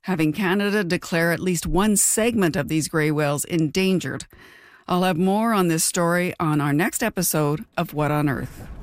having Canada declare at least one segment of these grey whales endangered. I'll have more on this story on our next episode of What on Earth.